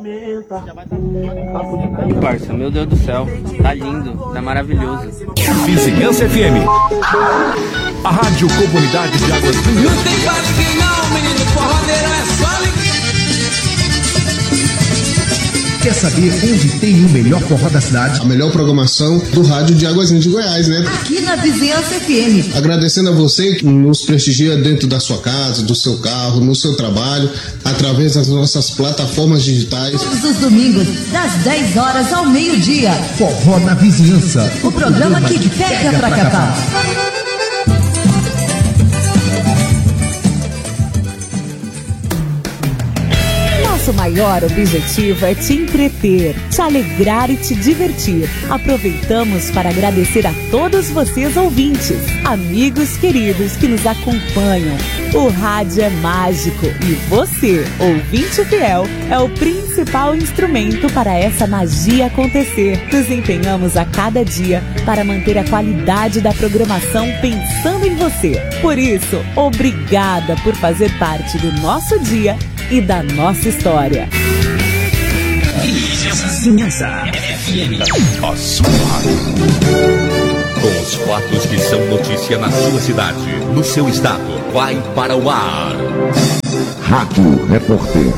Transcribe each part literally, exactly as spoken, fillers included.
Parça, meu Deus do céu, tá lindo, tá maravilhoso. Vizinhança F M, a rádio comunidade de Águas Lindas. Não tem quase que não, menino, forrodeiro é só alegria. Quer saber onde tem o melhor forró da cidade? A melhor programação do rádio de Águas Lindas de Goiás, né? Aqui na Vizinhança F M. Agradecendo a você que nos prestigia dentro da sua casa, do seu carro, no seu trabalho, através das nossas plataformas digitais. Todos os domingos, das dez horas ao meio-dia. Forró na Vizinhança. O, o programa, programa que pega, pega pra capar. Nosso maior objetivo é te entreter, te alegrar e te divertir. Aproveitamos para agradecer a todos vocês ouvintes, amigos queridos que nos acompanham. O rádio é mágico e você, ouvinte fiel, é o principal instrumento para essa magia acontecer. Nos empenhamos a cada dia para manter a qualidade da programação pensando em você. Por isso, obrigada por fazer parte do nosso dia e da nossa história. Vizinhança F M, a sua rádio. Com os fatos que são notícia na sua cidade, no seu estado, vai para o ar. Rádio Repórter.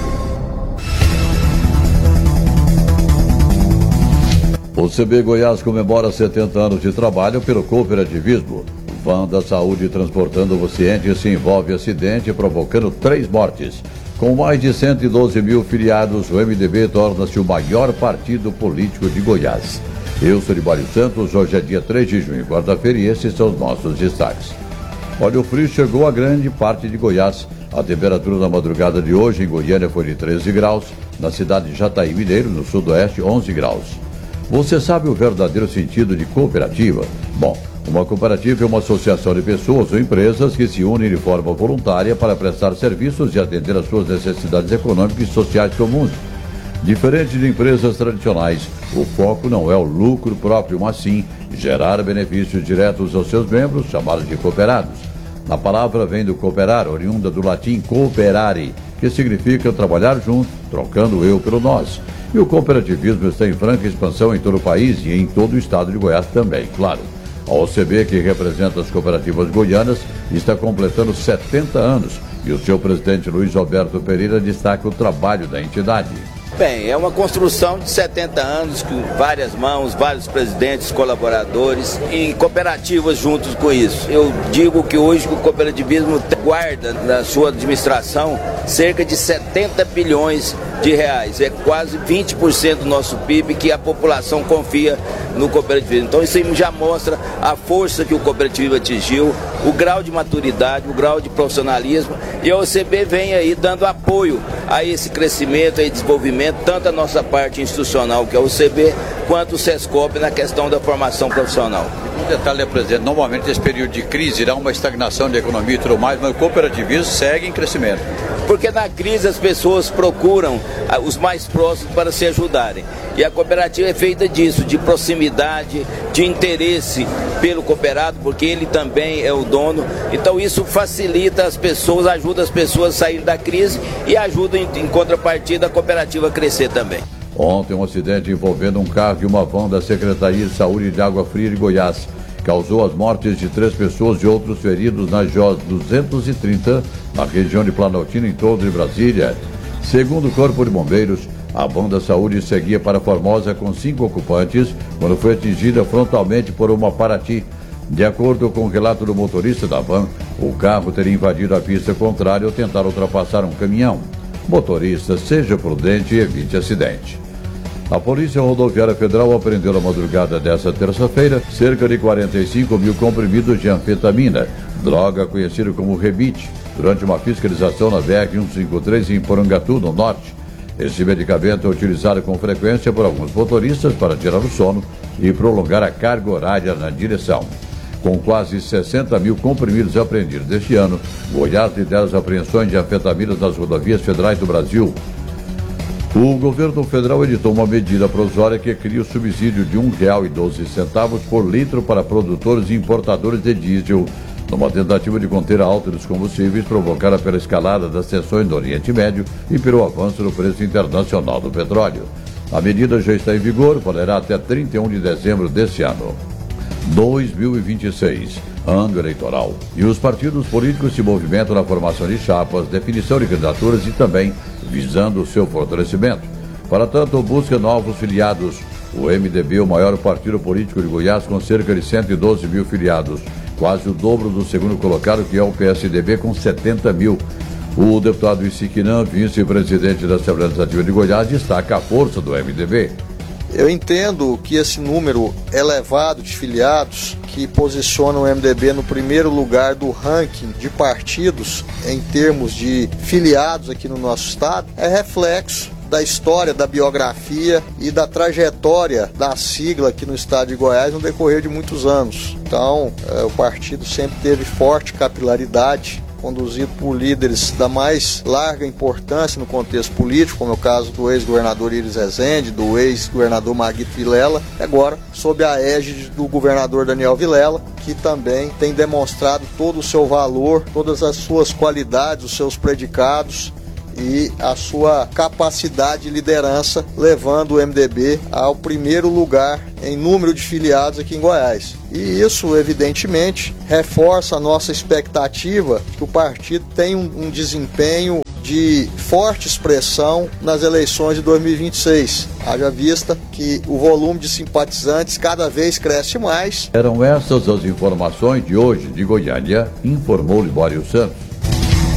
O C B Goiás comemora setenta anos de trabalho pelo cooperativismo. Van da Saúde transportando pacientes se envolve acidente provocando três mortes. Com mais de cento e doze mil filiados, o M D B torna-se o maior partido político de Goiás. Eu sou Libário Santos, hoje é dia três de junho, quarta-feira, e esses são os nossos destaques. Olha, o frio chegou a grande parte de Goiás. A temperatura na madrugada de hoje em Goiânia foi de treze graus, na cidade de Jataí Mineiro, no sudoeste, onze graus. Você sabe o verdadeiro sentido de cooperativa? Bom, uma cooperativa é uma associação de pessoas ou empresas que se unem de forma voluntária para prestar serviços e atender às suas necessidades econômicas e sociais comuns. Diferente de empresas tradicionais, o foco não é o lucro próprio, mas sim gerar benefícios diretos aos seus membros, chamados de cooperados. A palavra vem do cooperar, oriunda do latim cooperare, que significa trabalhar junto, trocando o eu pelo nós. E o cooperativismo está em franca expansão em todo o país e em todo o estado de Goiás também, claro. A O C B, que representa as cooperativas goianas, está completando setenta anos e o seu presidente Luiz Alberto Pereira destaca o trabalho da entidade. Bem, é uma construção de setenta anos, com várias mãos, vários presidentes, colaboradores e cooperativas juntos com isso. Eu digo que hoje o cooperativismo guarda na sua administração cerca de setenta bilhões de reais. É quase vinte por cento do nosso P I B que a população confia no cooperativismo. Então isso aí já mostra a força que o cooperativismo atingiu, o grau de maturidade, o grau de profissionalismo, e a O C B vem aí dando apoio a esse crescimento e desenvolvimento, tanto a nossa parte institucional, que é a O C B, quanto o SESCOP na questão da formação profissional. Um detalhe, né, presidente, normalmente nesse período de crise irá uma estagnação da economia e tudo mais, mas o cooperativismo segue em crescimento. Porque na crise as pessoas procuram os mais próximos para se ajudarem. E a cooperativa é feita disso, de proximidade, de interesse pelo cooperado, porque ele também é o dono. Então isso facilita as pessoas, ajuda as pessoas a saírem da crise e ajuda em, em contrapartida a cooperativa a crescer também. Ontem, um acidente envolvendo um carro e uma van da Secretaria de Saúde de Água Fria de Goiás causou as mortes de três pessoas e outros feridos na J duzentos e trinta, na região de Planaltina, em torno de Brasília. Segundo o Corpo de Bombeiros, a van da Saúde seguia para Formosa com cinco ocupantes quando foi atingida frontalmente por uma Paraty. De acordo com o relato do motorista da van, o carro teria invadido a pista contrária ao tentar ultrapassar um caminhão. Motorista, seja prudente e evite acidente. A Polícia Rodoviária Federal apreendeu na madrugada desta terça-feira cerca de quarenta e cinco mil comprimidos de anfetamina, droga conhecida como rebite, durante uma fiscalização na B R cento e cinquenta e três em Porangatu, no norte. Esse medicamento é utilizado com frequência por alguns motoristas para tirar o sono e prolongar a carga horária na direção. Com quase sessenta mil comprimidos apreendidos este ano, Goiás lidera as apreensões de anfetaminas nas rodovias federais do Brasil. O governo federal editou uma medida provisória que cria o subsídio de um real e doze centavos por litro para produtores e importadores de diesel numa tentativa de conter a alta dos combustíveis provocada pela escalada das tensões no Oriente Médio e pelo avanço no preço internacional do petróleo. A medida já está em vigor, valerá até trinta e um de dezembro deste ano. dois mil e vinte e seis, ano eleitoral. E os partidos políticos se movimentam na formação de chapas, definição de candidaturas e também visando o seu fortalecimento. Para tanto, busca novos filiados. O M D B, o maior partido político de Goiás, com cerca de cento e doze mil filiados, quase o dobro do segundo colocado, que é o P S D B, com setenta mil. O deputado Isiquinã, vice-presidente da Assembleia Legislativa de Goiás, destaca a força do M D B. Eu entendo que esse número elevado de filiados, que posiciona o M D B no primeiro lugar do ranking de partidos em termos de filiados aqui no nosso estado, é reflexo da história, da biografia e da trajetória da sigla aqui no estado de Goiás no decorrer de muitos anos. Então, é, o partido sempre teve forte capilaridade, conduzido por líderes da mais larga importância no contexto político, como é o caso do ex-governador Iris Rezende, do ex-governador Maguito Vilela, e agora sob a égide do governador Daniel Vilela, que também tem demonstrado todo o seu valor, todas as suas qualidades, os seus predicados e a sua capacidade de liderança, levando o M D B ao primeiro lugar em número de filiados aqui em Goiás. E isso, evidentemente, reforça a nossa expectativa que o partido tem um, um desempenho de forte expressão nas eleições de dois mil e vinte e seis. Haja vista que o volume de simpatizantes cada vez cresce mais. Eram essas as informações de hoje de Goiânia, informou Libório Santos.